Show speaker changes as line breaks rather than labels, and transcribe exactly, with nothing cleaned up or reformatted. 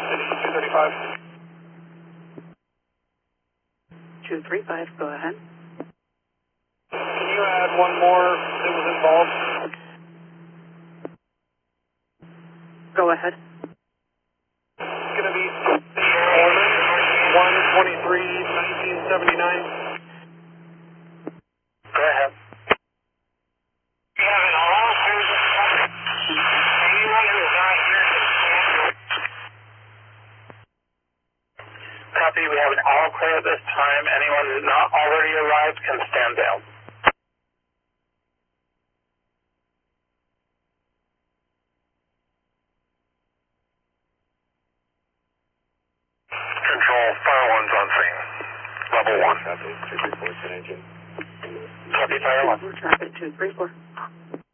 City two thirty-five.
two three five, go ahead.
Can you add one more that was involved?
Go ahead.
It's going to be Orman, one twenty-three nineteen seventy-nine.
Go ahead. We have an all-clear. Anyone who is not here can stand. Copy, we have an all clear at this time. Anyone who's not already arrived can stand down. Control, Fire one's on scene. Level one.
Copy, two three four, ten engine.
Copy, Fire one.
Traffic two three four.